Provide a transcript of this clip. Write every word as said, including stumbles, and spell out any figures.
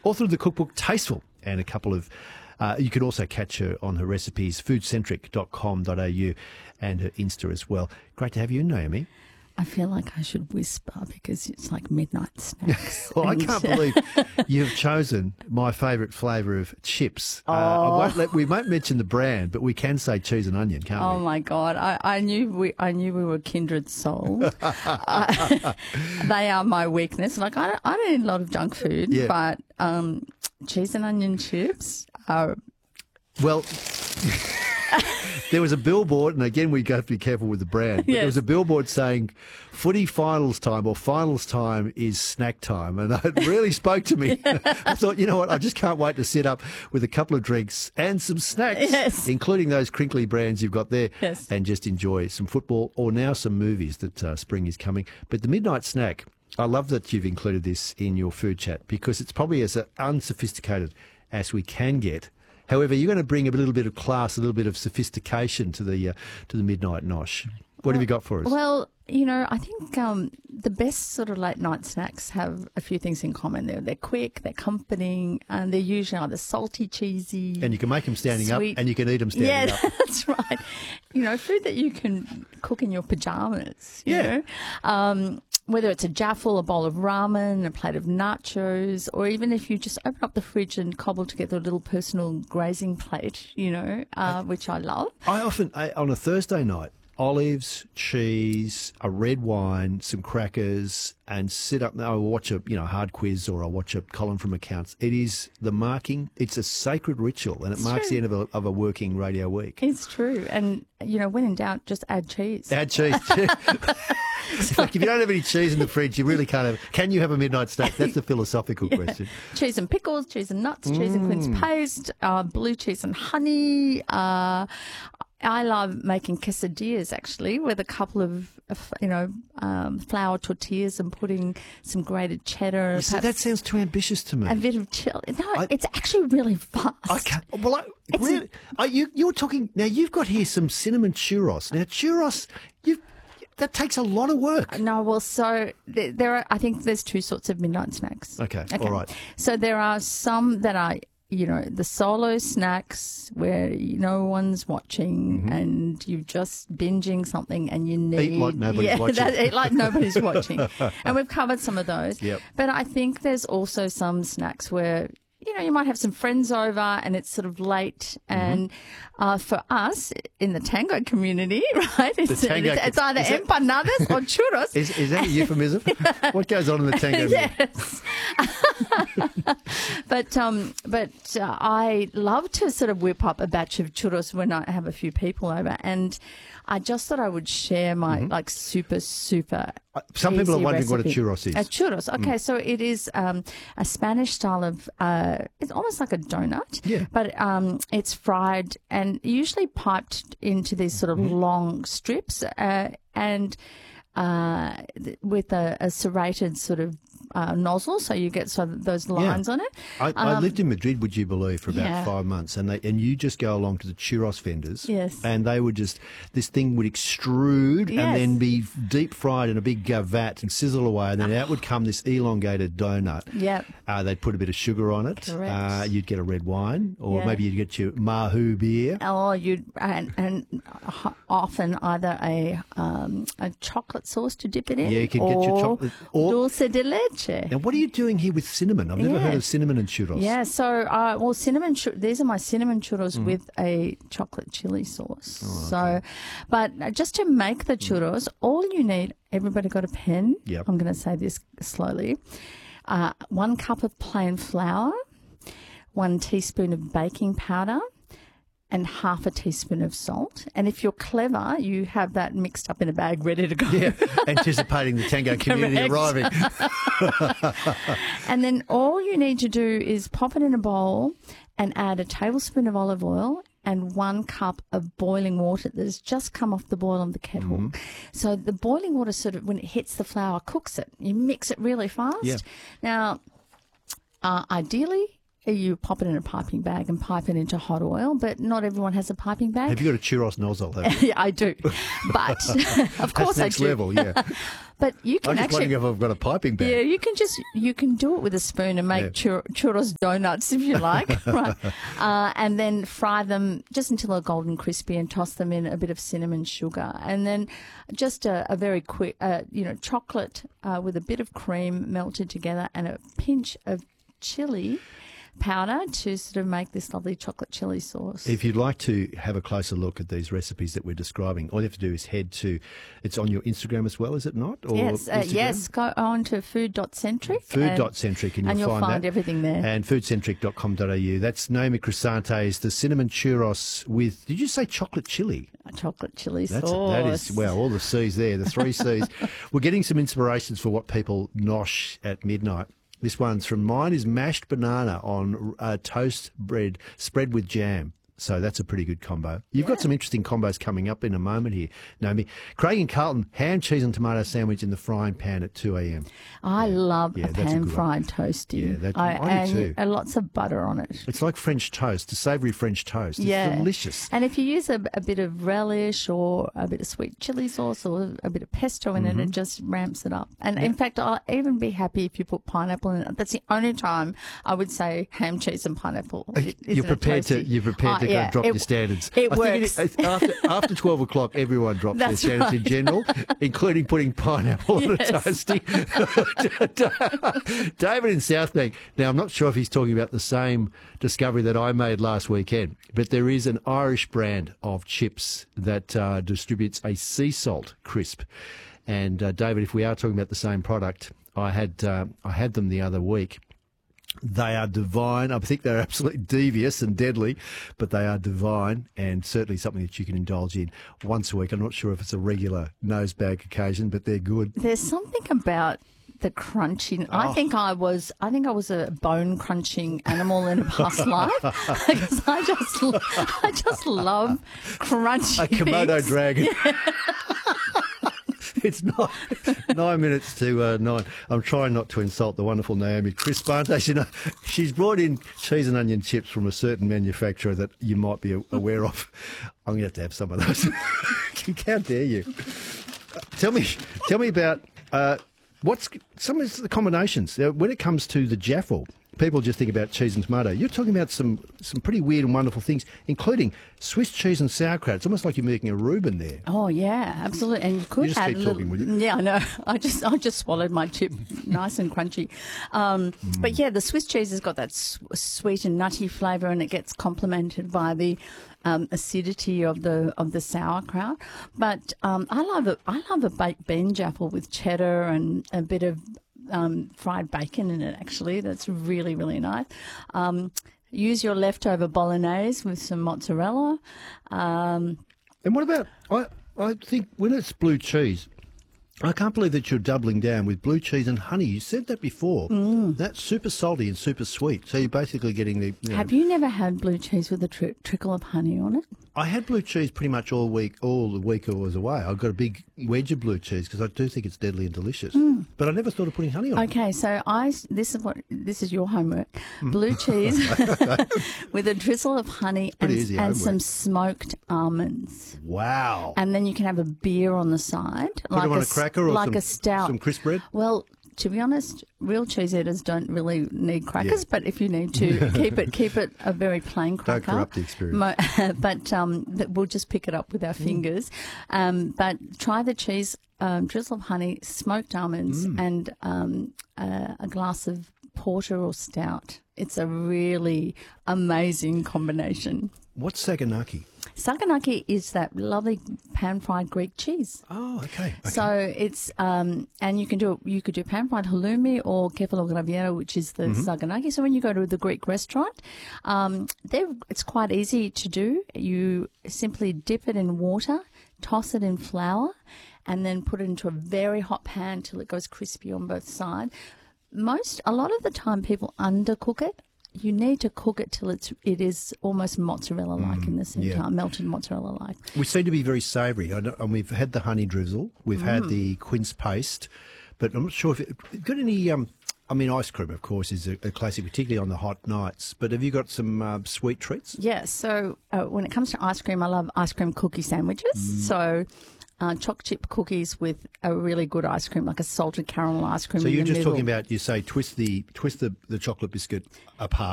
author of the cookbook Tasteful, and a couple of Uh, you can also catch her on her recipes, foodcentric dot com dot a u, and her Insta as well. Great to have you, Naomi. I feel like I should whisper because it's like midnight snacks. Well, I and- can't believe you've chosen my favourite flavour of chips. Oh. Uh, I won't let, we won't mention the brand, but we can say cheese and onion, can't Oh we? my God! I, I knew we I knew we were kindred souls. uh, they are my weakness. Like I don't, I don't eat a lot of junk food, Yeah. but um, cheese and onion chips are. Well, there was a billboard, and again, we have to be careful with the brand, but there Yes. was a billboard saying footy finals time or finals time is snack time, and it really spoke to me. I thought, you know what, I just can't wait to sit up with a couple of drinks and some snacks, Yes. including those crinkly brands you've got there, Yes. and just enjoy some football or now some movies that uh, spring is coming. But the midnight snack, I love that you've included this in your food chat because it's probably as unsophisticated as we can get. However, you're going to bring a little bit of class, a little bit of sophistication to the uh, to the midnight nosh. What have you got for us? Well, you know, I think um, the best sort of late night snacks have a few things in common. They're, they're quick, they're comforting, and they're usually either salty, cheesy. And you can make them standing sweet. up, and you can eat them standing Yeah, up. that's right. You know, food that you can cook in your pajamas. You Yeah. know? Um, whether it's a jaffle, a bowl of ramen, a plate of nachos, or even if you just open up the fridge and cobble together a little personal grazing plate, you know, uh, which I love. I often, I, on a Thursday night, olives, cheese, a red wine, some crackers, and sit up. I'll watch a you know hard quiz or I'll watch a column from accounts. It is the marking. It's a sacred ritual, and it It's marks true. the end of a, of a working radio week. It's true. And, you know, when in doubt, just add cheese. Add cheese. Like if you don't have any cheese in the fridge, you really can't have. Can you have a midnight snack? That's the philosophical question. Cheese and pickles, cheese and nuts, cheese and quince paste, uh, blue cheese and honey. Uh, I love making quesadillas actually with a couple of, of you know, um, flour tortillas and putting some grated cheddar. So that sounds too ambitious to me. a bit of chili. No, I- it's actually really fast. I can't. Well, I, It's a- really, are you you're talking now. You've got here some cinnamon churros. Now churros, you that takes a lot of work. No, well, so there, there are. I think there's two sorts of midnight snacks. Okay, all right. So there are some that are, you know, the solo snacks where no one's watching and you're just binging something and you need Mm-hmm. like nobody's yeah, watching. that- eat like nobody's watching. And we've covered some of those. Yep. But I think there's also some snacks where, you know, you might have some friends over and it's sort of late. Mm-hmm. And uh, for us in the tango community, right, it's, tango- it's, it's either is that- empanadas or churros. Is, is that a euphemism? What goes on in the tango? Yes. but um, but uh, I love to sort of whip up a batch of churros when I have a few people over, and I just thought I would share my like super super. Uh, Some people are easy wondering what a recipe. churros is. A churros. Okay, so it is um, a Spanish style of. Uh, it's almost like a donut. Yeah. But um, it's fried and usually piped into these sort of long strips, uh, and uh, th- with a, a serrated sort of uh, nozzle, so you get so those lines on it. I, I lived in Madrid, would you believe, for about yeah. five months, and they and you just go along to the churros vendors, Yes. and they would just this thing would extrude and Yes. then be deep fried in a big uh, vat and sizzle away, and then out would come this elongated donut. Yep. Uh, they'd put a bit of sugar on it. Correct. Uh, you'd get a red wine, or Yeah. maybe you'd get your Mahou beer. Or you and, and h- often either a um, a chocolate sauce to dip it in. Yeah, you can or get your chocolate- or- dulce de leche. Now, what are you doing here with cinnamon? I've never heard Yeah. of cinnamon and churros. Yeah, so uh, well, cinnamon. Chur- these are my cinnamon churros Mm. with a chocolate chili sauce. Oh, So, but uh, just to make the churros, all you need. Everybody got a pen? Yep. I'm going to say this slowly. Uh, one cup of plain flour, one teaspoon of baking powder, and half a teaspoon of salt. And if you're clever, you have that mixed up in a bag ready to go. Yeah, anticipating the tango community Correct. arriving. And then all you need to do is pop it in a bowl and add a tablespoon of olive oil and one cup of boiling water that has just come off the boil of the kettle. Mm-hmm. So the boiling water sort of, when it hits the flour, cooks it. You mix it really fast. Yeah. Now, uh, ideally, you pop it in a piping bag and pipe it into hot oil, but not everyone has a piping bag. Have you got a churros nozzle? Have you? Yeah, I do. But of course That's next I do. level, yeah. But you can I'm just actually, wondering if I've got a piping bag. yeah, you can just you can do it with a spoon and make Yeah. chur- churros donuts if you like, right? Uh, and then fry them just until they're golden crispy, and toss them in a bit of cinnamon sugar, and then just a, a very quick, uh, you know, chocolate uh, with a bit of cream melted together, and a pinch of chili powder to sort of make this lovely chocolate chili sauce. If you'd like to have a closer look at these recipes that we're describing, all you have to do is head to, it's on your Instagram as well, is it not? Or Yes, uh, Instagram? yes. Go on to food.centric. Food.centric and, and you'll you'll find, find that. everything there. And foodcentric dot com dot a u. That's Naomi Crisante's the cinnamon churros with, did you say chocolate chili? A chocolate chili That's sauce. That is, well, all the C's there, the three C's. We're getting some inspirations for what people nosh at midnight. This one's from mine is mashed banana on uh, toast bread spread with jam. So that's a pretty good combo. You've got some interesting combos coming up in a moment here, Naomi. Craig and Carlton, ham, cheese and tomato sandwich in the frying pan at two a.m. I love Yeah, a that's a good one. pan-fried toasty. Yeah, that- I, I do and, too. and lots of butter on it. It's like French toast, a savoury French toast. It's Yeah. delicious. And if you use a, a bit of relish or a bit of sweet chili sauce or a bit of pesto in Mm-hmm. it, it just ramps it up. And in fact, I'll even be happy if you put pineapple in it. That's the only time I would say ham, cheese and pineapple. is You're in a prepared to toasty. you're prepared Uh, to go yeah, drop it- your standards. It I works. think it, after after twelve o'clock, everyone drops their That's standards in right. general, including putting pineapple on Yes. a toasty. David in Southbank. Now, I'm not sure if he's talking about the same discovery that I made last weekend, but there is an Irish brand of chips that uh, distributes a sea salt crisp. And uh, David, if we are talking about the same product, I had uh, I had them the other week. They are divine. I think they're absolutely devious and deadly, but they are divine and certainly something that you can indulge in once a week. I'm not sure if it's a regular nosebag occasion, but they're good. There's something about the crunchy. I Oh. think I was. I think I was a bone crunching animal in a past life because I just, I just love crunchy. A Komodo things. dragon. It's nine, nine minutes to uh, nine. I'm trying not to insult the wonderful Naomi Crisantes. You know, she's brought in cheese and onion chips from a certain manufacturer that you might be aware of. I'm going to have to have some of those. How dare you? Uh, tell me, tell me about uh, what's some of the combinations uh, when it comes to the jaffle. People just think about cheese and tomato. You're talking about some, some pretty weird and wonderful things, including Swiss cheese and sauerkraut. It's almost like you're making a Reuben there. Oh yeah, absolutely. And you could You just add keep a little, talking, will you? Yeah, I know. I just I just swallowed my chip, nice and crunchy. Um, Mm. But yeah, the Swiss cheese has got that s- sweet and nutty flavour, and it gets complemented by the um, acidity of the of the sauerkraut. But um, I love it. I love a baked bean jaffle with cheddar and a bit of um, fried bacon in it. Actually, that's really really nice. Um, use your leftover bolognese with some mozzarella. Um, And what about, I, I think when it's blue cheese, I can't believe that you're doubling down with blue cheese and honey. You said that before. Mm. That's super salty and super sweet. So you're basically getting the. You know, Have you never had blue cheese with a tri- trickle of honey on it? I had blue cheese pretty much all week, all the week I was away. I got a big wedge of blue cheese because I do think it's deadly and delicious. But I never thought of putting honey on it. Okay, so I this is what this is your homework: Mm. blue cheese with a drizzle of honey and, pretty easy and homework. some smoked almonds, Wow. and then you can have a beer on the side, Put like it on a s- cracker or like some, a stout. some crisp bread? Well, to be honest, real cheese eaters don't really need crackers, but if you need to, keep it keep it a very plain cracker. Don't corrupt the experience. Mo- but um, th- we'll just pick it up with our fingers. Um, but try the cheese, um, drizzle of honey, smoked almonds, and um, uh, a glass of porter or stout. It's a really amazing combination. What's Saganaki? Saganaki is that lovely pan-fried Greek cheese. Oh, okay. okay. So it's um, and you can do you could do pan-fried halloumi or kefalo graviera, which is the Mm-hmm. saganaki. So when you go to the Greek restaurant, um, they're- it's quite easy to do. You simply dip it in water, toss it in flour, and then put it into a very hot pan till it goes crispy on both sides. Most a lot of the time, people undercook it. You need to cook it till it's it is almost mozzarella-like in the centre, yeah. melted mozzarella-like. We seem to be very savoury. I know- And we've had the honey drizzle. We've Mm. had the quince paste. But I'm not sure if it, got any um, I mean, ice cream, of course, is a, a classic, particularly on the hot nights. But have you got some uh, sweet treats? Yes. So uh, when it comes to ice cream, I love ice cream cookie sandwiches. Mm. So uh, choc chip cookies with a really good ice cream, like a salted caramel ice cream. So in you're the just middle. talking about, you say, twist the twist the, the chocolate biscuit apart.